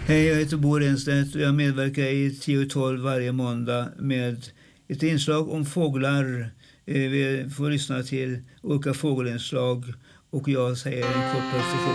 Hej, jag heter Bo Renstedt och jag medverkar i 10-12 varje måndag med ett inslag om fåglar. Vi får lyssna till olika fågelinslag och jag säger en kort presentation.